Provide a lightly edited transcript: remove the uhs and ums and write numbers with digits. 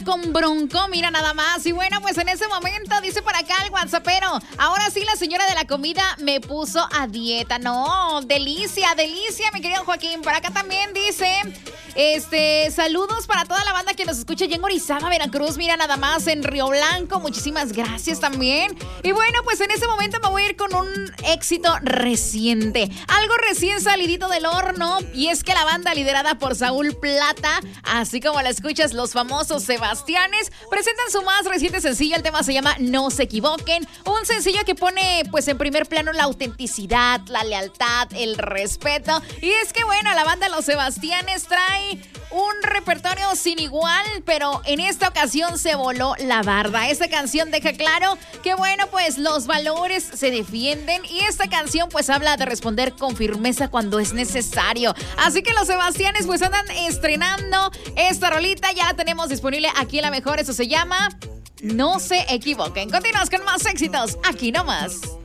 con Bronco, mira nada más. Y bueno, pues en ese momento dice por acá el WhatsAppero, ahora sí la señora de la comida me puso a dieta. No, delicia, delicia, mi querido Joaquín. Por acá también dice, saludos para toda la banda que nos escucha allá en Orizaba, Veracruz, mira nada más, en Río Blanco. Muchísimas gracias también. Y bueno, pues en ese momento me voy a ir con un éxito reciente. Algo recién salidito del horno. Y es que la banda liderada por Saúl Plata, así como la escuchas, los famosos Sebastianes, presentan su más reciente sencillo. El tema se llama No se equivoquen. Un sencillo que pone pues en primer plano la autenticidad, la lealtad, el respeto. Y es que bueno, la banda Los Sebastianes trae un repertorio sin igual, pero en esta ocasión se voló la barda. Esta canción deja claro que bueno, pues los valores se defienden y esta canción pues habla de responder con firmeza cuando es necesario. Así que Los Sebastianes pues andan estrenando esta rolita, ya la tenemos disponible aquí en La Mejor. Eso se llama No se equivoquen. Continuamos con más éxitos aquí nomás.